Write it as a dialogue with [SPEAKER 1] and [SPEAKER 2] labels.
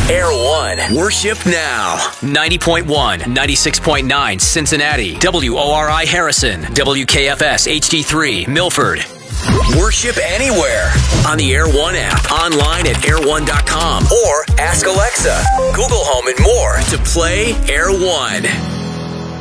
[SPEAKER 1] Air One. Worship now. 90.1, 96.9 Cincinnati. WORI Harrison. WKFS HD3 Milford. Worship anywhere on the Air One app, online at air1.com, or ask Alexa, Google Home, and more to play Air One.